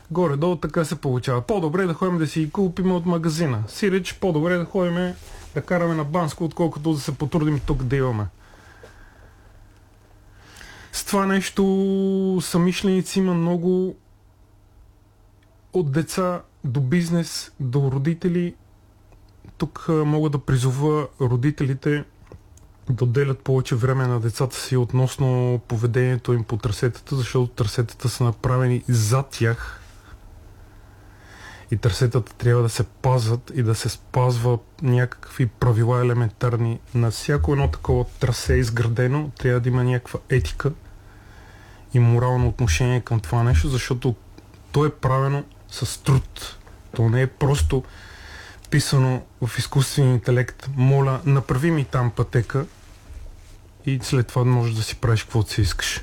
Горе-долу така се получава. По-добре да ходим да си ги купим от магазина. Сиреч, по-добре да ходим да караме на Банско, отколкото да се потрудим тук да имаме. С това нещо самишленици има много, от деца до бизнес, до родители. Тук мога да призова родителите да отделят повече време на децата си относно поведението им по трасетата, защото трасетата са направени за тях и трасетата трябва да се пазват и да се спазва някакви правила елементарни. На всяко едно такова трасе изградено трябва да има някаква етика и морално отношение към това нещо, защото то е правено с труд. То не е просто писано в изкуствен интелект: моля, направи ми там пътека, и след това можеш да си правиш каквото си искаш.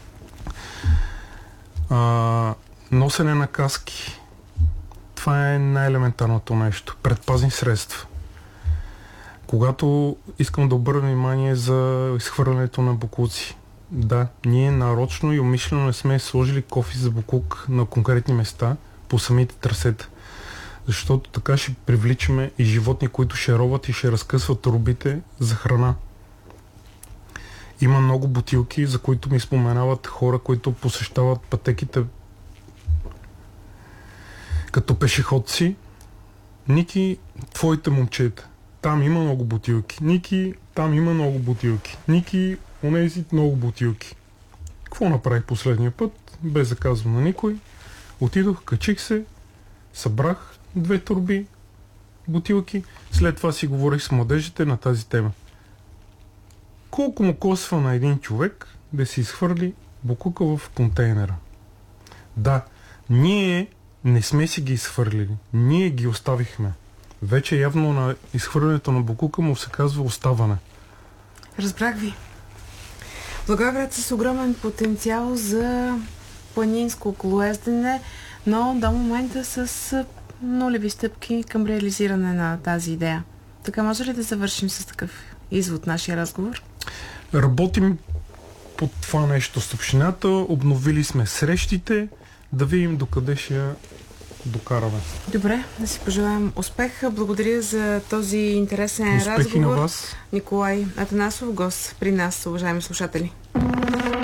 Носене на каски. Това е най-елементарното нещо. Предпазни средства. Когато искам да обърна внимание за изхвърлянето на боклуци. Да, ние нарочно и умишлено не сме сложили кофи за боклук на конкретни места по самите трасета. Защото така ще привличаме и животни, които ще роват и ще разкъсват трубите за храна. Има много бутилки, за които ми споменават хора, които посещават пътеките като пешеходци. Ники, твоите момчета, там има много бутилки. Ники, там има много бутилки. Ники, онези много бутилки. Какво направих последния път? Без да казвам на никой. Отидох, качих се, събрах 2 торби бутилки. След това си говорих с младежите на тази тема. Колко му коства на един човек да си изхвърли боклука в контейнера? Да, ние не сме си ги изхвърлили. Ние ги оставихме. Вече явно на изхвърлянето на боклука му се казва оставане. Разбрах ви. Благоевград с огромен потенциал за планинско колоездене, но до момента с нулеви стъпки към реализиране на тази идея. Така може ли да завършим с такъв извод нашия разговор? Работим по това нещо с общината, обновили сме срещите, да видим докъде ще я докараме. Добре, да си пожелаем успех. Благодаря за този интересен Успехи разговор. На вас. Николай Атанасов, гост при нас, уважаеми слушатели.